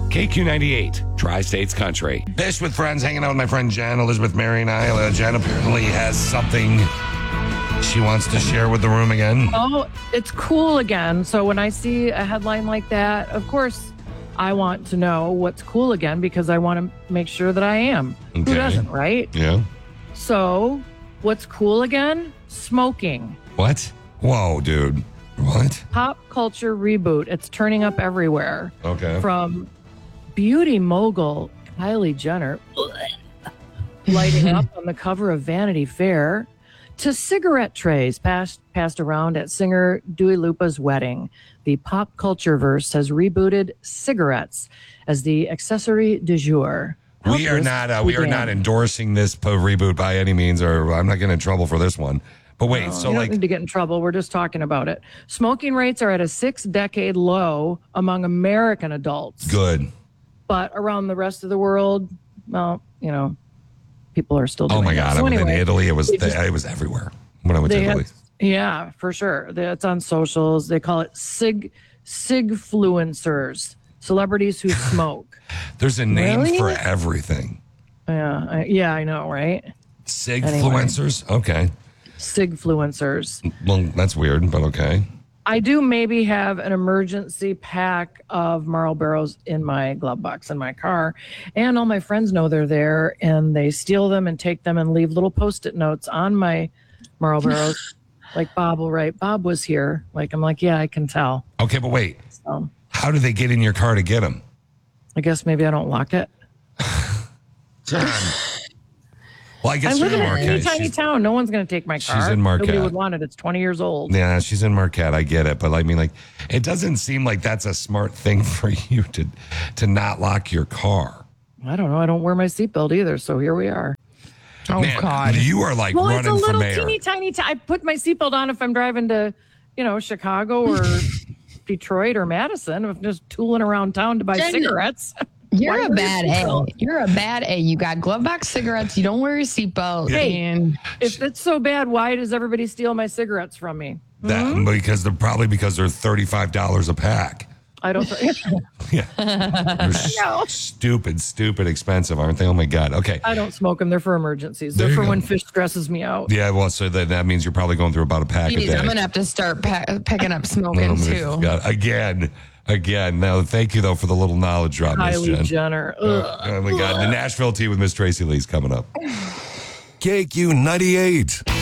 KQ98, Tri-States Country. Fish with friends, hanging out with my friend Jen, Elizabeth, Mary, and I. Jen apparently has something she wants to share with the room again. Oh, it's cool again. So when I see a headline like that, of course, I want to know what's cool again because I want to make sure that I am. Okay. Who doesn't, right? Yeah. So what's cool again? Smoking. What? Whoa, dude. What? Pop culture reboot. It's turning up everywhere. Okay. From beauty mogul Kylie Jenner lighting up on the cover of Vanity Fair to cigarette trays passed around at singer Dua Lipa's wedding. The pop culture verse has rebooted cigarettes as the accessory du jour. We are not endorsing this reboot by any means, or I'm not getting in trouble for this one. But wait, you don't need to get in trouble. We're just talking about it. Smoking rates are at a 6-decade low among American adults. Good. But around the rest of the world, well, people are still doing Oh my God! So in Italy, it was everywhere when I went to Italy. Yeah, for sure. It's on socials. They call it sigfluencers, celebrities who smoke. There's a name for everything. Yeah, I know, right? Sigfluencers? Anyway. Okay. Sigfluencers. Well, that's weird, but okay. I do maybe have an emergency pack of Marlboros in my glove box in my car, and all my friends know they're there, and they steal them and take them and leave little Post-it notes on my Marlboros. Like Bob will write, Bob was here. I'm like, yeah, I can tell. Okay, but wait. How do they get in your car to get them? I guess maybe I don't lock it. Well, I guess I live in a tiny town. No one's going to take my car. She's in Marquette. Nobody would want it. It's 20 years old. Yeah, she's in Marquette. I get it. But it doesn't seem like that's a smart thing for you to not lock your car. I don't know. I don't wear my seatbelt either. So here we are. Oh, Man, God. You are running for mayor. It's a little teeny tiny. I put my seatbelt on if I'm driving to, Chicago or Detroit or Madison. I'm just tooling around town to buy cigarettes. You're a bad A. You're a bad A. You got glove box cigarettes. You don't wear your seatbelt. Hey, if it's so bad, why does everybody steal my cigarettes from me? Because they're $35 a pack. I don't think. Yeah. They're stupid expensive, aren't they? Oh my God. Okay. I don't smoke them. They're for emergencies. They're for when fish stresses me out. Yeah, well, so that means you're probably going through about a pack a day. I'm going to have to start picking up smoking too. Again. Now, thank you, though, for the little knowledge drop, Miss Jen. Kylie Jenner. Oh, my God. The Nashville tea with Miss Tracy Lee's coming up. KQ98.